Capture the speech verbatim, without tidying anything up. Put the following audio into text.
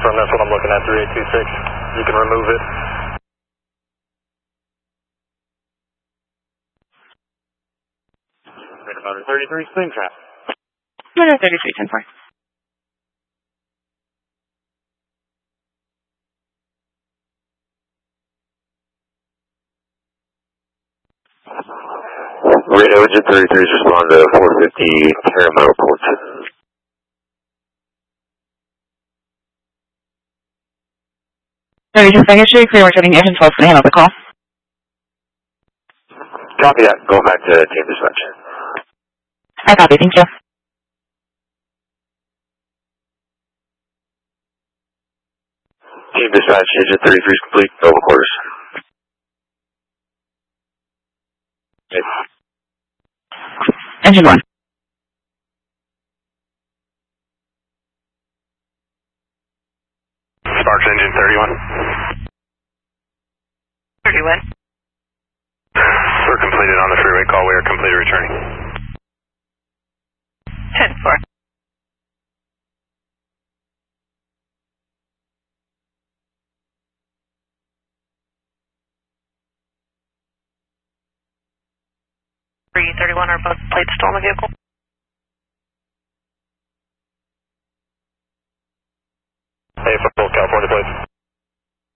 confirm that's what I'm looking at, three eight two six. You can remove it. Right about thirty-three, spin trap. thirty-three, ten four. Radio engine thirty-three is respond to four fifty Paramount Port. thirty-two seconds, should clear returning engine twelve for the handle the call. Copy that. Going back to team dispatch. I copy, thank you. Team dispatch, engine thirty-three is complete. Over quarters. Okay. Engine one. Sparks engine thirty-one. thirty-one. We're completed on the freeway call. We are completely returning. ten four. three thirty-one are both plates still on the vehicle?